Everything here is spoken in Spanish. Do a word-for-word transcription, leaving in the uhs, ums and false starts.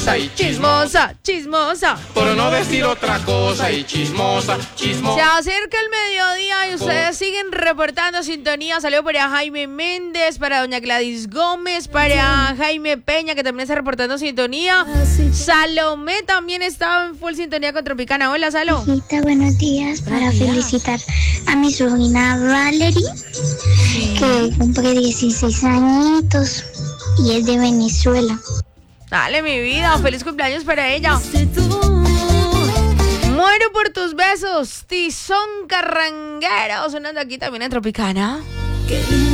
chismosa y chismosa, chismosa. Por no decir otra cosa y chismosa, chismosa. Se acerca el mediodía y ustedes siguen reportando sintonía. Saludo para Jaime Méndez, para doña Gladys Gómez, para Jaime Peña, que también está reportando sintonía. Salomé también estaba en full sintonía con Tropicana. Hola, Salo. Hijita, buenos días. Para felicitar a mi sobrina Valerie, que cumple dieciséis añitos y es de Venezuela. Dale, mi vida, feliz cumpleaños para ella. Muero por tus besos, Tizón Carranguero, sonando aquí también en Tropicana.